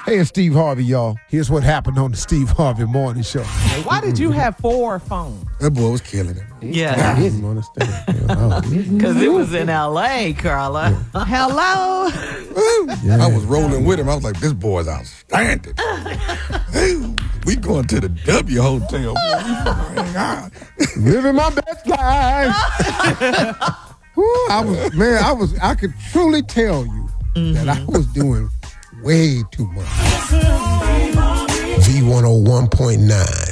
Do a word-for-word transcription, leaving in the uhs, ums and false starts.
Hey, it's Steve Harvey, y'all. Here's what happened on the Steve Harvey Morning Show. Why did you have four phones? That boy was killing it. Yeah. I didn't understand. Because it was in L A, Carla. Hello? Yeah. I was rolling with him. I was like, this boy's outstanding. Hey, we going to the W Hotel. Boy. We hang out. Living my best life. Woo, I was, man, I was, I could truly tell you mm-hmm. that I was doing way too much. V one oh one point nine